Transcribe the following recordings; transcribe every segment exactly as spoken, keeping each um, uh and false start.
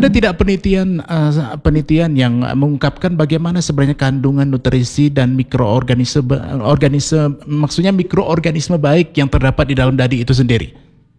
ada tidak penelitian uh, penelitian yang mengungkapkan bagaimana sebenarnya kandungan nutrisi dan mikroorganisme organisme maksudnya mikroorganisme baik yang terdapat di dalam dadi itu sendiri?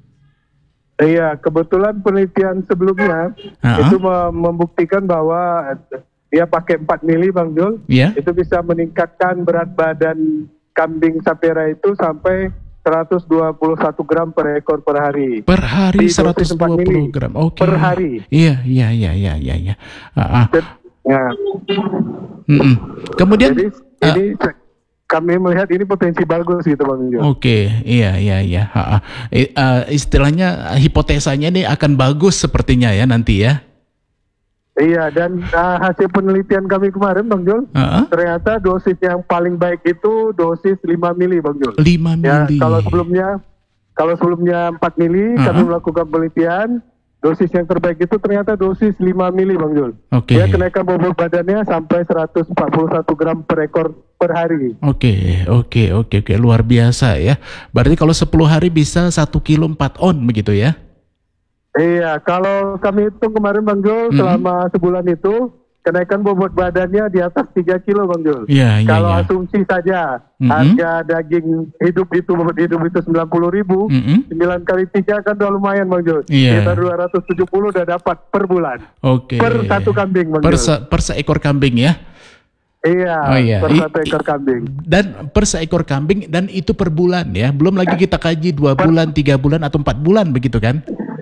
Iya, kebetulan penelitian sebelumnya uh-huh. itu membuktikan bahwa dia pakai empat mili Bang Jul, yeah. itu bisa meningkatkan berat badan kambing Sapera itu sampai seratus dua puluh satu gram per ekor per hari. Per hari seratus dua puluh gram, oke. Okay. Per hari. Iya, iya, iya, iya, iya. iya. Uh, uh. Ya. Mm-mm. Kemudian Jadi, uh, ini kami melihat ini potensi bagus gitu Bang Jo. Oke, okay. iya, iya, iya. Uh, uh, istilahnya hipotesanya ini akan bagus sepertinya ya nanti ya. Iya, dan uh, hasil penelitian kami kemarin Bang Jul, uh-huh. ternyata dosis yang paling baik itu dosis lima mili Bang Jul. lima mili. Ya, kalau sebelumnya kalau sebelumnya empat mili uh-huh. kami melakukan penelitian, dosis yang terbaik itu ternyata dosis lima mili Bang Jul. Oke. Okay. Dia kenaikan bobot badannya sampai seratus empat puluh satu gram per ekor per hari. Oke, okay, oke, okay, oke, okay, oke, okay. Luar biasa ya. Berarti kalau sepuluh hari bisa satu kilo empat on begitu ya? Iya, kalau kami hitung kemarin Bang Jul, mm-hmm. selama sebulan itu kenaikan bobot badannya di atas tiga kilo Bang Jul. Yeah, yeah, kalau yeah. asumsi saja mm-hmm. harga daging hidup itu, bobot hidup itu sembilan puluh ribu, mm-hmm. sembilan kali tiga kan udah lumayan Bang Jul. Yeah. Kita dua ratus tujuh puluh udah dapat per bulan. Oke. Okay. Per satu kambing Bang per Jul. Se- per seekor kambing ya? Iya, oh, iya, per satu ekor kambing. Dan per seekor kambing, dan itu per bulan ya? Belum lagi kita kaji dua bulan, tiga bulan, atau empat bulan begitu kan?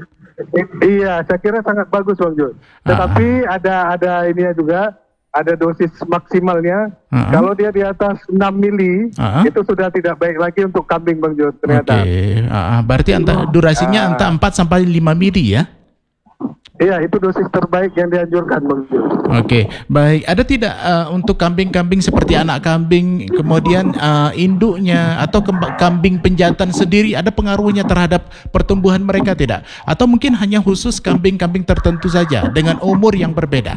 Iya, saya kira sangat bagus Bang Jul. Tetapi uh-huh. ada ada ininya juga, ada dosis maksimalnya. Uh-huh. Kalau dia di atas enam mili, uh-huh. itu sudah tidak baik lagi untuk kambing Bang Jul ternyata. Oke, okay. uh-huh. Berarti anta, durasinya uh, antara empat sampai lima mili ya? Iya, itu dosis terbaik yang dianjurkan Bang Jul. Oke, okay. Baik. Ada tidak uh, untuk kambing-kambing seperti anak kambing, kemudian uh, induknya atau kambing penjantan sendiri, ada pengaruhnya terhadap pertumbuhan mereka tidak? Atau mungkin hanya khusus kambing-kambing tertentu saja dengan umur yang berbeda?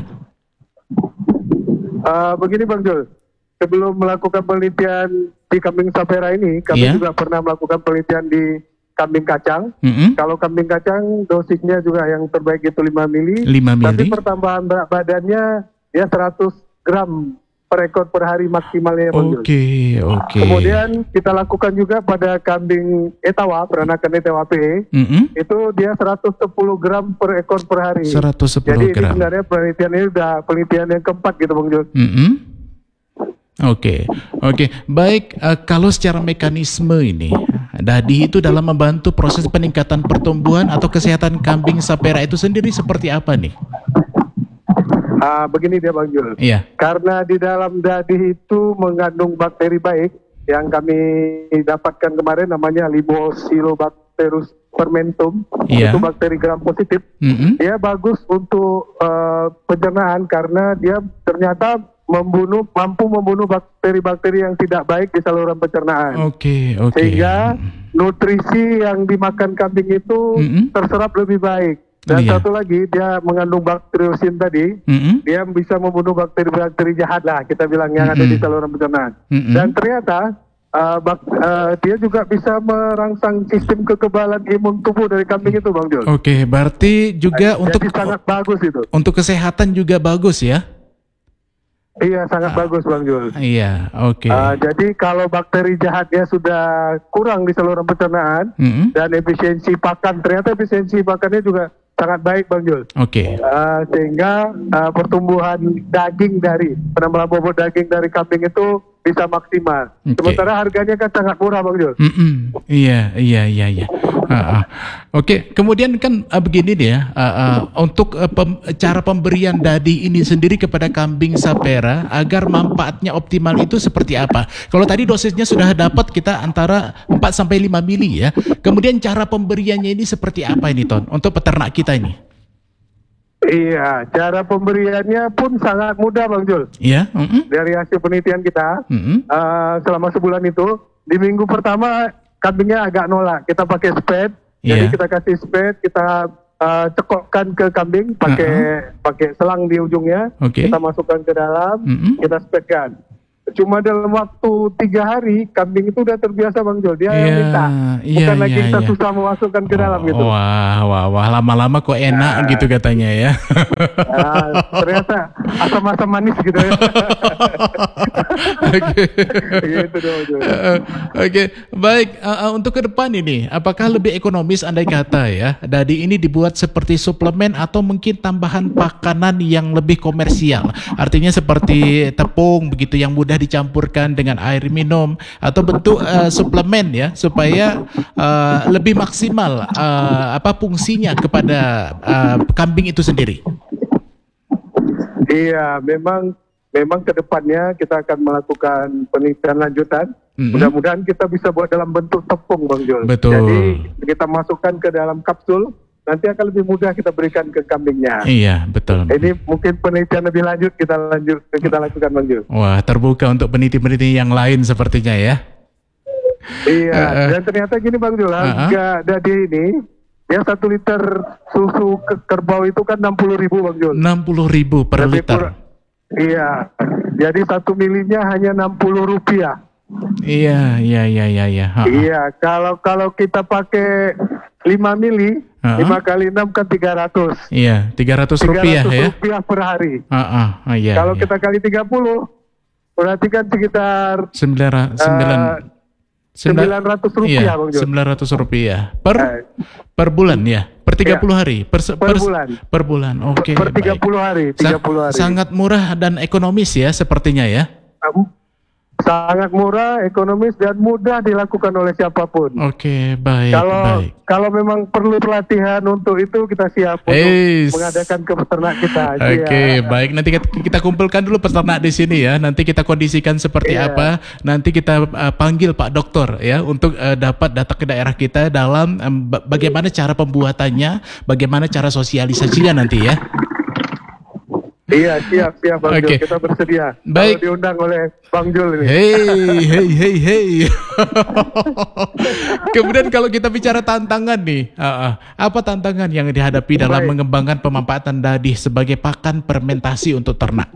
Uh, begini Bang Jul, sebelum melakukan penelitian di kambing Sapera ini, kami yeah. juga pernah melakukan penelitian di kambing kacang. Mm-hmm. Kalau kambing kacang dosisnya juga yang terbaik itu lima mili. lima mili. Tapi pertambahan berat badannya ya seratus gram per ekor per hari maksimalnya. Oke, okay, oke. Okay. Kemudian kita lakukan juga pada kambing Etawa, peranakan Etawa P E. Mm-hmm. Itu dia seratus sepuluh gram per ekor per hari. seratus sepuluh Jadi gram. Jadi sebenarnya penelitian ini udah penelitian yang keempat gitu Bang Jul. Mm-hmm. Oke, okay. oke, okay. Baik. Uh, kalau secara mekanisme ini, dadi itu dalam membantu proses peningkatan pertumbuhan atau kesehatan kambing Sapera itu sendiri seperti apa nih? Uh, begini dia Bang Jul. Iya. Karena di dalam dadi itu mengandung bakteri baik yang kami dapatkan kemarin namanya Libocilobacterus fermentum. Iya. Itu bakteri gram positif. Mm-hmm. Dia bagus untuk uh, pencernaan karena dia ternyata membunuh mampu membunuh bakteri-bakteri yang tidak baik di saluran pencernaan. Oke, okay, oke. Okay. Sehingga nutrisi yang dimakan kambing itu mm-hmm. terserap lebih baik. Dan yeah. satu lagi dia mengandung bakteriosin tadi, mm-hmm. dia bisa membunuh bakteri-bakteri jahat lah kita bilang yang mm-hmm. ada di saluran pencernaan. Mm-hmm. Dan ternyata uh, bak, uh, dia juga bisa merangsang sistem kekebalan imun tubuh dari kambing itu Bang Jul. Oke, okay, berarti juga uh, untuk sangat bagus itu. Untuk kesehatan juga bagus ya? Iya, sangat uh, bagus Bang Jul. Iya, oke. Okay. Uh, jadi kalau bakteri jahatnya sudah kurang di saluran pencernaan mm-hmm. dan efisiensi pakan, ternyata efisiensi pakannya juga sangat baik Bang Jul. Oke. Okay. Uh, sehingga uh, pertumbuhan daging dari penambahan bobot daging dari kambing itu bisa maksimal. Okay. Sementara harganya kan sangat murah Bang Jul. Mm-mm. Iya, iya, iya, iya. Uh, uh. Oke, okay. Kemudian kan uh, begini deh ya, uh, uh, untuk uh, pem, cara pemberian dadi ini sendiri kepada kambing Sapera agar manfaatnya optimal itu seperti apa? Kalau tadi dosisnya sudah dapat kita antara empat sampai lima mili ya. Kemudian cara pemberiannya ini seperti apa ini Ton untuk peternak kita ini? Iya, cara pemberiannya pun sangat mudah Bang Jul. Iya. Mm-hmm. Dari hasil penelitian kita, mm-hmm. uh, selama sebulan itu, di minggu pertama kambingnya agak nolak. Kita pakai spade, yeah. jadi kita kasih spade, kita uh, cekokkan ke kambing pakai uh-huh. pakai selang di ujungnya, okay. kita masukkan ke dalam, mm-hmm. kita spadekan. cuma dalam waktu tiga hari kambing itu udah terbiasa Bang Jul, dia Iya, yang minta, iya, bukan lagi iya, kita iya. susah memasukkan ke dalam gitu. Wah, wah, wah, lama-lama kok enak Nah. gitu katanya ya. Nah, ternyata asam-asam manis gitu ya. Oke. Gitu dong, Jul. Eh, Oke, baik. Eh, eh, untuk ke depan ini, apakah lebih ekonomis andai kata ya, dadi ini dibuat seperti suplemen atau mungkin tambahan pakanan yang lebih komersial? Artinya seperti tepung begitu yang mudah dicampurkan dengan air minum atau bentuk eh, suplemen ya supaya eh, lebih maksimal eh, apa fungsinya kepada eh, kambing itu sendiri. Iya, memang memang kedepannya kita akan melakukan penelitian lanjutan. Mm-hmm. Mudah-mudahan kita bisa buat dalam bentuk tepung, Bang Jul. Betul. Jadi kita masukkan ke dalam kapsul, nanti akan lebih mudah kita berikan ke kambingnya. Iya, betul. Ini mungkin penelitian lebih lanjut kita lanjut kita lakukan, Bang Jul. Wah, terbuka untuk peneliti-peneliti yang lain sepertinya ya. Iya, Uh, uh. dan ternyata gini Bang Jul, harga dadi ini, ya satu liter susu ke- kerbau itu kan enam puluh ribu Bang Jul. enam puluh ribu per Lebih liter. kur- Iya, jadi satu milinya hanya enam puluh rupiah. Iya, iya, iya, iya, iya. Ha, ha. Iya, kalau kalau kita pakai lima mili, Ha-ha. lima kali enam kan tiga ratus. Iya, tiga ratus rupiah ya. rupiah per hari. Ah, ah, ah, iya. Kalau iya. kita kali tiga puluh, berarti kan sekitar sembilan ra- sembilan eh, sembilan- sembilan ratus rupiah, iya, Bang Jul. sembilan ratus rupiah per Eh, per bulan ya. Per tiga puluh hari, per, se- Per per- bulan. per bulan. Oke, per tiga baik. puluh hari, Sa- tiga puluh hari. Sangat murah dan ekonomis ya sepertinya ya. Um, sangat murah, ekonomis dan mudah dilakukan oleh siapapun. Oke, baik, Kalau baik. kalau memang perlu pelatihan untuk itu, kita siap untuk Eis. mengadakan ke peternak kita. Oke, Iya. baik. Nanti kita, kita kumpulkan dulu peternak di sini ya. Nanti kita kondisikan seperti Iya. apa. Nanti kita uh, panggil Pak Dokter ya untuk uh, dapat datang ke daerah kita dalam um, ba- bagaimana cara pembuatannya, bagaimana cara sosialisasinya nanti ya. Iya, siap, siap Bang Oke. Jul, kita bersedia. Baik. Kalau diundang oleh Bang Jul ini. Hey, hey, hey, hey. Kemudian kalau kita bicara tantangan nih, uh, uh, apa tantangan yang dihadapi dalam Baik. mengembangkan pemanfaatan dadi sebagai pakan fermentasi untuk ternak?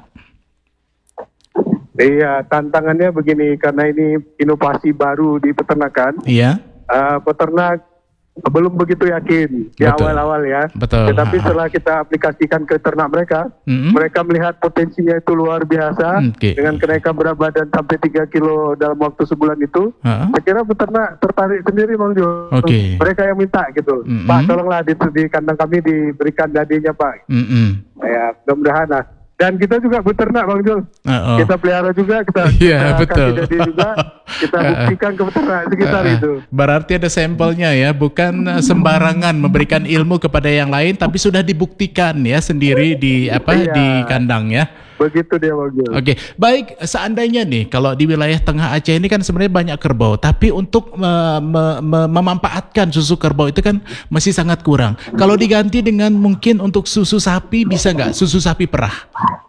Iya, tantangannya begini, karena ini inovasi baru di peternakan, Iya, eh, peternak belum begitu yakin di Betul. awal-awal ya. Betul. Tetapi Ha-ha. setelah kita aplikasikan ke ternak mereka, Mm-mm. mereka melihat potensinya itu luar biasa, Oke. dengan kenaikan berat badan sampai tiga kilo dalam waktu sebulan itu. Ha-ha. Saya kira peternak tertarik sendiri Bang Jul. Oke. Mereka yang minta gitu. Mm-mm. Pak, tolonglah di, di kandang kami diberikan dadinya Pak. Mm-mm. Ya, mudah-mudahan lah. Dan kita juga beternak Bang Jul. Uh-oh. Kita pelihara juga, kita, Iya, kita betul. kasih dadi juga, kita buktikan ke peternak sekitar Uh, uh, itu. Berarti ada sampelnya ya, bukan uh, sembarangan memberikan ilmu kepada yang lain, tapi sudah dibuktikan ya sendiri di apa Iya. di kandang ya. Begitu dia Bang Jul. Oke, baik. Seandainya nih, kalau di wilayah Tengah Aceh ini kan sebenarnya banyak kerbau, tapi untuk me- me- me- memanfaatkan susu kerbau itu kan masih sangat kurang. Kalau diganti dengan mungkin untuk susu sapi, bisa nggak? Susu sapi perah?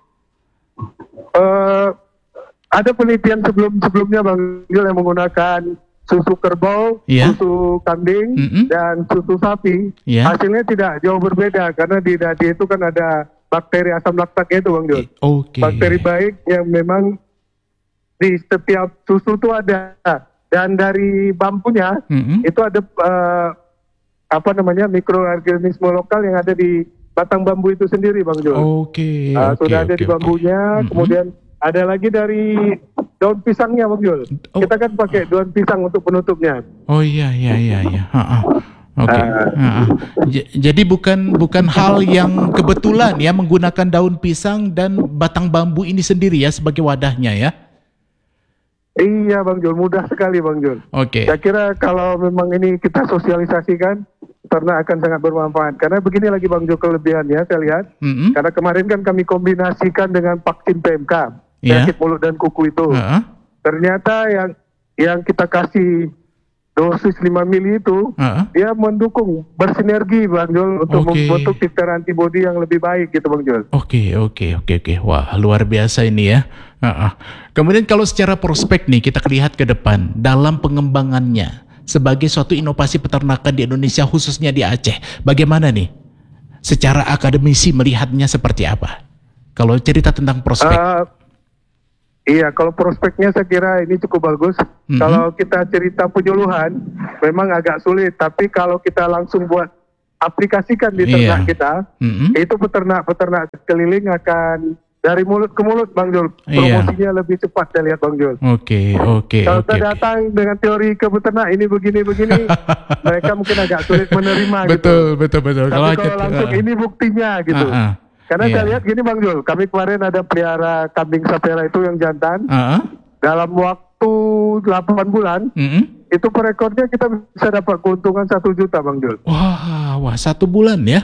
Eh, ada penelitian sebelum-sebelumnya Bang Jul yang menggunakan susu kerbau, Iya. susu kambing, Mm-mm. dan susu sapi. Iya. Hasilnya tidak jauh berbeda, karena di dadi itu kan ada bakteri asam laktatnya itu Bang Jul. Oke. Bakteri baik yang memang di setiap susu itu ada. Dan dari bambunya, Mm-mm. itu ada eh, apa namanya mikroorganisme lokal yang ada di batang bambu itu sendiri Bang Jul. Oke. Uh, oke, sudah ada oke, di oke. bambunya, Mhm. kemudian ada lagi dari daun pisangnya Bang Jul. Oh. Kita kan pakai daun pisang untuk penutupnya. Oh iya iya iya iya. Ha-ha. Oke. Ah. Ha-ha. J- Jadi bukan bukan hal yang kebetulan ya menggunakan daun pisang dan batang bambu ini sendiri ya sebagai wadahnya ya. Iya Bang Jul, mudah sekali Bang Jul. Oke. Saya kira kalau memang ini kita sosialisasikan, ternak akan sangat bermanfaat. Karena begini lagi Bang Jul kelebihannya, saya lihat. Mm-mm. Karena kemarin kan kami kombinasikan dengan vaksin P M K, Iya. penyakit mulut dan kuku itu. Ha-ha. Ternyata yang yang kita kasih dosis lima mili itu, Ha-ha. dia mendukung, bersinergi Bang Jul untuk Oke. membentuk titer antibodi yang lebih baik gitu Bang Jul. Oke, oke, oke, oke. Wah, luar biasa ini ya. Ha-ha. Kemudian kalau secara prospek nih kita lihat ke depan dalam pengembangannya sebagai suatu inovasi peternakan di Indonesia khususnya di Aceh, bagaimana nih? Secara akademisi melihatnya seperti apa? Kalau cerita tentang prospek. Eh, Iya, kalau prospeknya saya kira ini cukup bagus. Mm-hmm. Kalau kita cerita penyuluhan, memang agak sulit. Tapi kalau kita langsung buat aplikasikan di ternak yeah. kita, mm-hmm. itu peternak-peternak keliling akan dari mulut ke mulut, Bang Jul. Promosinya yeah. lebih cepat, saya lihat, Bang Jul. Oke, okay, oke. Okay, kalau okay, kita datang okay. dengan teori ke peternak ini begini-begini, mereka mungkin agak sulit menerima. Betul, gitu. betul, betul. Tapi kalau, kalau langsung uh, ini buktinya gitu. Uh, uh. Karena yeah. saya lihat gini, Bang Jul, kami kemarin ada pelihara kambing sapera itu yang jantan. Uh-huh. Dalam waktu delapan bulan, mm-hmm. itu per ekornya kita bisa dapat keuntungan satu juta, Bang Jul. Wah, wah satu bulan ya?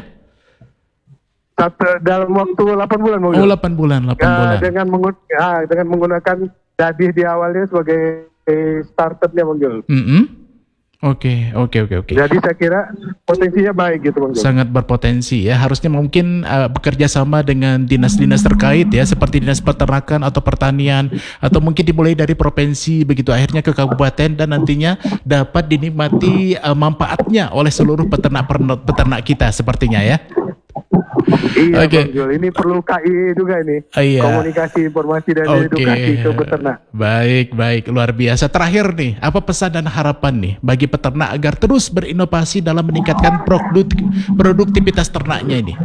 Satu, dalam waktu delapan bulan, Bang Jul. Oh, delapan bulan, delapan ya, bulan. Dengan, mengun- ya, dengan menggunakan dadih di awalnya sebagai starternya, Bang Jul. Mm-hmm. Oke, oke, oke, oke. Jadi saya kira potensinya baik gitu, Bang Jul. Sangat berpotensi ya. Harusnya mungkin uh, bekerja sama dengan dinas-dinas terkait ya, seperti dinas peternakan atau pertanian, atau mungkin dimulai dari provinsi begitu akhirnya ke kabupaten dan nantinya dapat dinikmati uh, manfaatnya oleh seluruh peternak-peternak kita sepertinya ya. Iya, okay. Bang Jul, ini perlu K I E juga ini, uh, iya. komunikasi informasi dan okay. edukasi ke peternak. Baik, baik, luar biasa. Terakhir nih, apa pesan dan harapan nih bagi peternak agar terus berinovasi dalam meningkatkan produk, produktivitas ternaknya ini?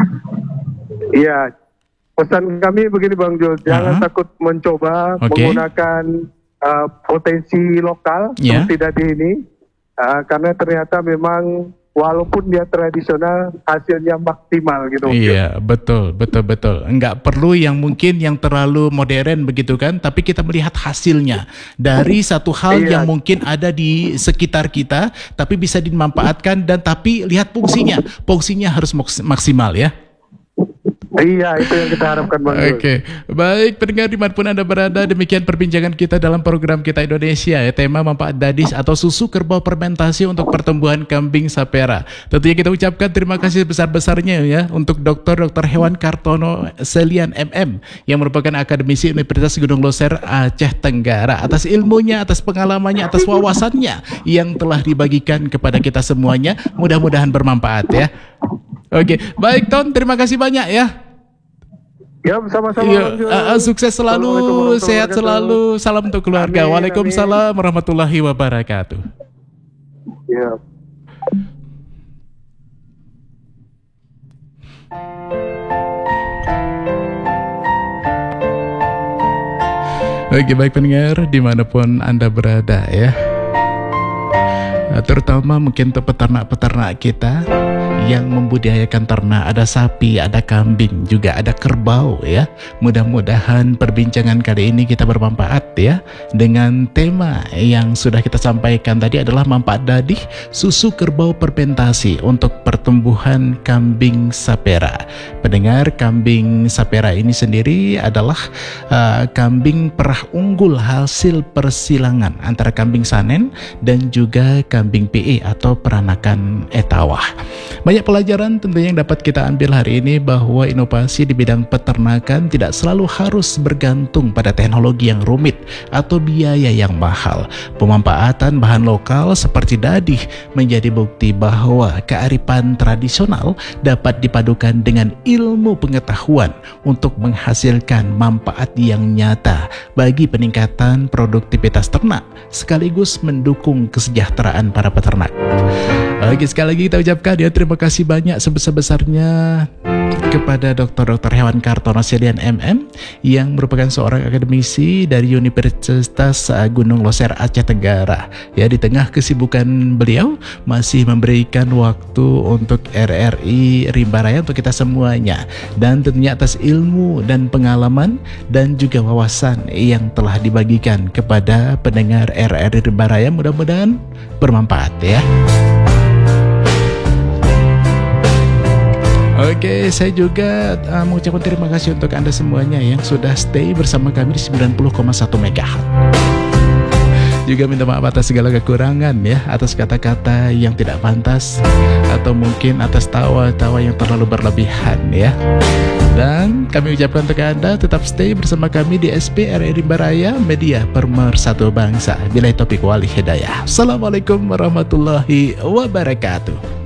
Iya, pesan kami begini, Bang Jul, jangan uh-huh. takut mencoba okay. menggunakan uh, potensi lokal yeah. seperti tadi ini, uh, karena ternyata memang walaupun dia tradisional, hasilnya maksimal gitu. Iya, betul, betul, betul. Enggak perlu yang mungkin yang terlalu modern begitu kan, tapi kita melihat hasilnya dari satu hal iya. yang mungkin ada di sekitar kita, tapi bisa dimanfaatkan dan tapi lihat fungsinya, fungsinya harus maksimal ya. Iya, itu yang kita harapkan, Bang. Oke, okay. Baik pendengar dimanapun Anda berada, demikian perbincangan kita dalam program Kita Indonesia ya, tema manfaat dadis atau susu kerbau fermentasi untuk pertumbuhan kambing sapera. Tentunya kita ucapkan terima kasih besar-besarnya ya untuk Doktor Doktor Hewan Kartono Selian M M yang merupakan akademisi Universitas Gunung Loser Aceh Tenggara atas ilmunya, atas pengalamannya, atas wawasannya yang telah dibagikan kepada kita semuanya. Mudah-mudahan bermanfaat ya. Oke, baik Ton, terima kasih banyak ya. Ya, sama-sama. Ya, uh, sukses selalu, sehat selalu, salam untuk keluarga. Amin, Waalaikumsalam amin. warahmatullahi wabarakatuh. Ya. Oke, baik pendengar dimanapun Anda berada ya. Terutama mungkin untuk peternak-peternak kita yang membudidayakan ternak, ada sapi, ada kambing, juga ada kerbau ya. Mudah-mudahan perbincangan kali ini kita bermanfaat ya. Dengan tema yang sudah kita sampaikan tadi adalah manfaat dadih susu kerbau fermentasi untuk pertumbuhan kambing sapera. Pendengar, kambing sapera ini sendiri adalah uh, kambing perah unggul hasil persilangan antara kambing sanen dan juga kambing P E atau peranakan etawah. Banyak pelajaran tentunya yang dapat kita ambil hari ini bahwa inovasi di bidang peternakan tidak selalu harus bergantung pada teknologi yang rumit atau biaya yang mahal. Pemanfaatan bahan lokal seperti dadih menjadi bukti bahwa kearifan tradisional dapat dipadukan dengan ilmu pengetahuan untuk menghasilkan manfaat yang nyata bagi peningkatan produktivitas ternak sekaligus mendukung kesejahteraan para peternak. Oke, sekali lagi kita ucapkan ya terima kasih banyak sebesar-besarnya kepada Doktor Doktor Hewan Kartono Selian M M yang merupakan seorang akademisi dari Universitas Gunung Loser Aceh Tenggara. Ya, di tengah kesibukan beliau masih memberikan waktu untuk R R I Rimba Raya untuk kita semuanya, dan tentunya atas ilmu dan pengalaman dan juga wawasan yang telah dibagikan kepada pendengar R R I Rimba Raya, mudah-mudahan bermanfaat ya. Oke, saya juga uh, mengucapkan terima kasih untuk Anda semuanya yang sudah stay bersama kami di sembilan puluh koma satu megahertz. Juga minta maaf atas segala kekurangan ya, atas kata-kata yang tidak pantas atau mungkin atas tawa-tawa yang terlalu berlebihan ya. Dan kami ucapkan untuk Anda tetap stay bersama kami di S P R R I Rimba Raya, media pemersatu bangsa. Billahi taufiq wal hidayah. Assalamualaikum warahmatullahi wabarakatuh.